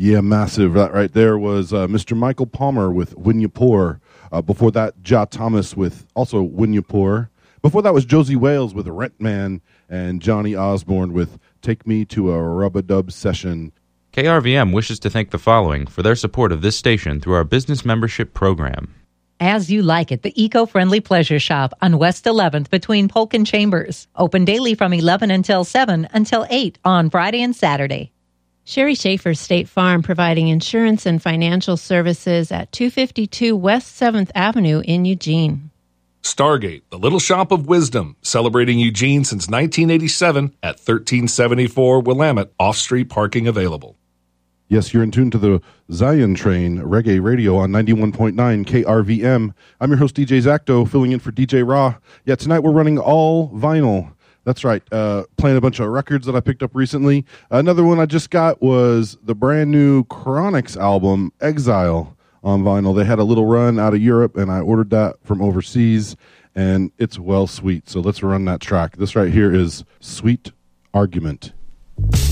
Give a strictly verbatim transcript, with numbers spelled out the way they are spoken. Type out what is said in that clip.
Yeah, massive. That right there was uh, Mister Michael Palmer with When You Pour. Uh, before that, Ja Thomas with also When You Pour. Before that was Josie Wales with Rent Man, and Johnny Osborne with Take Me to a Rub-a-Dub Session. K R V M wishes to thank the following for their support of this station through our business membership program. As You Like It, the eco-friendly pleasure shop on West eleventh between Polk and Chambers. Open daily from eleven until seven until eight on Friday and Saturday. Sherry Schaefer State Farm, providing insurance and financial services at two fifty-two West seventh Avenue in Eugene. Stargate, the Little Shop of Wisdom, celebrating Eugene since nineteen eighty-seven at thirteen seventy-four Willamette, off-street parking available. Yes, you're in tune to the Zion Train Reggae Radio on ninety-one point nine K R V M. I'm your host, D J Zacto, filling in for D J Raw. Yeah, tonight we're running all vinyl. That's right, uh, playing a bunch of records that I picked up recently. Another one I just got was the brand new Chronics album, Exile, on vinyl. They had a little run out of Europe, and I ordered that from overseas, and it's well sweet. So let's run that track. This right here is Sweet Argument.